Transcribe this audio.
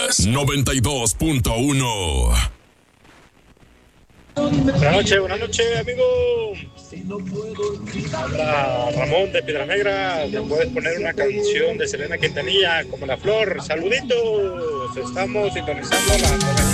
92.1. Buenas noches, amigo. Habla Ramón de Piedra Negra. ¿Me puedes poner una canción de Selena Quintanilla como La Flor? Saluditos. Estamos sintonizando la